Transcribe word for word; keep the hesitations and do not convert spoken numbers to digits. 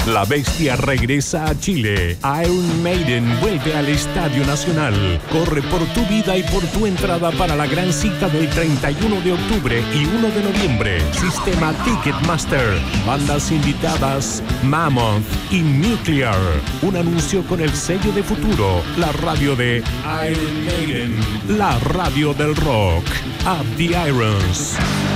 La Bestia regresa a Chile. Iron Maiden vuelve al Estadio Nacional. Corre por tu vida y por tu entrada para la gran cita del treinta y uno de octubre y uno de noviembre. Sistema Ticketmaster. Bandas invitadas Mammoth y Nuclear. Un anuncio con el sello de Futuro. La radio de Iron Maiden. La radio del rock. Up the Irons.